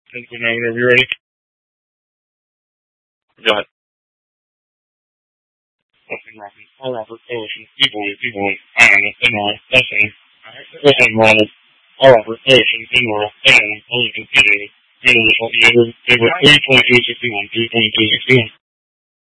Whenever you're ready. Go ahead. All Robert, Ocean, people, Listen, Ronald, all Robert, Ocean, Emerald, Ocean, Peter, 3.261, 3.261.